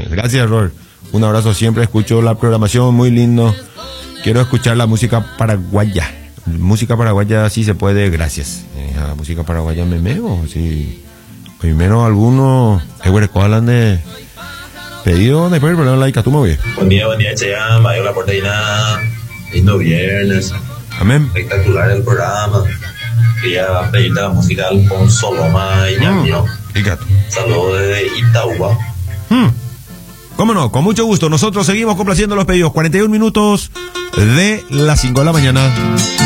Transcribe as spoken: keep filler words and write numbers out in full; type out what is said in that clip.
Gracias, Ror. Un abrazo, siempre escucho la programación, muy lindo. Quiero escuchar la música paraguaya. Música paraguaya sí se puede, gracias. Eh, la música paraguaya me meo, sí. Primero algunos, eh, hablan de pedido, después poner like a tu móvil. Buen día, buen día, Chea, Mario La Porteña. Lindo viernes. Amén. Espectacular el programa. Quería pedirte la música de Alfonso Loma y Ñaño. Fíjate. Saludos desde Itauba. Hmm. ¿Cómo no? Con mucho gusto. Nosotros seguimos complaciendo los pedidos. cuarenta y un minutos de las cinco de la mañana.